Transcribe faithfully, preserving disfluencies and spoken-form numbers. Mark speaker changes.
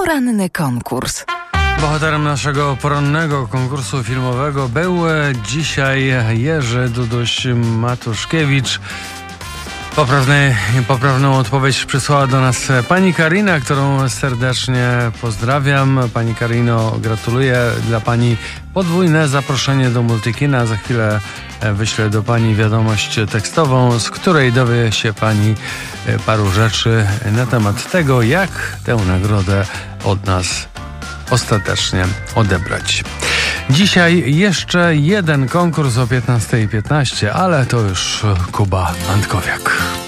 Speaker 1: Poranny konkurs.
Speaker 2: Bohaterem naszego porannego konkursu filmowego był dzisiaj Jerzy Duduś-Matuszkiewicz. Poprawny, poprawną odpowiedź przysłała do nas pani Karina, którą serdecznie pozdrawiam. Pani Karino, gratuluję. Dla pani podwójne zaproszenie do Multikina. Za chwilę wyślę do pani wiadomość tekstową, z której dowie się pani paru rzeczy na temat tego, jak tę nagrodę od nas ostatecznie odebrać. Dzisiaj jeszcze jeden konkurs o piętnasta piętnaście, ale to już Kuba Antkowiak.